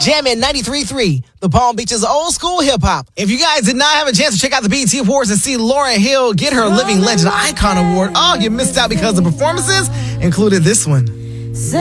Jammin' 93.3, the Palm Beach's old school hip hop. If you guys did not have a chance to check out the BET Awards and see Lauryn Hill get her Living Legend Icon Award, you missed out because the performances included this one.